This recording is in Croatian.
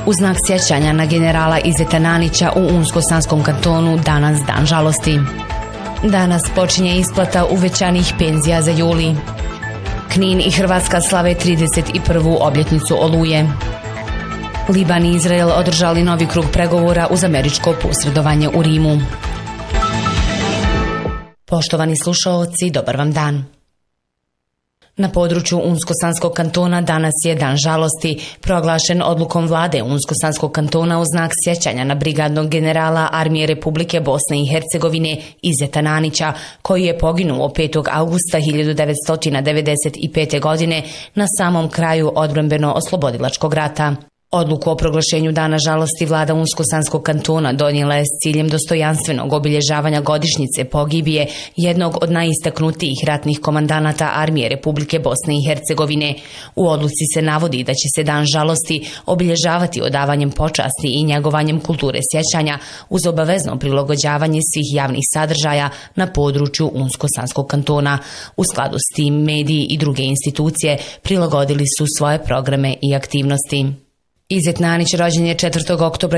U znak sjećanja na generala Izeta Nanića u Unsko-Sanskom kantonu danas dan žalosti. Danas počinje isplata uvećanih penzija za juli. Knin i Hrvatska slave 31. obljetnicu Oluje. Liban i Izrael održali novi krug pregovora uz američko posredovanje u Rimu. Poštovani slušaoci, dobar vam dan. Na području Unsko-Sanskog kantona danas je dan žalosti, proglašen odlukom vlade Unsko-Sanskog kantona u znak sjećanja na brigadnog generala Armije Republike Bosne i Hercegovine Izeta Nanića, koji je poginuo 5. augusta 1995. godine na samom kraju odbrambeno-oslobodilačkog rata. Odluku o proglašenju dana žalosti vlada Unsko-Sanskog kantona donijela je s ciljem dostojanstvenog obilježavanja godišnjice pogibije jednog od najistaknutijih ratnih komandanata Armije Republike Bosne i Hercegovine. U odluci se navodi da će se dan žalosti obilježavati odavanjem počasti i njegovanjem kulture sjećanja uz obavezno prilagođavanje svih javnih sadržaja na području Unsko-Sanskog kantona. U skladu s tim mediji i druge institucije prilagodili su svoje programe i aktivnosti. Izet Nanić rođen je 4. oktobra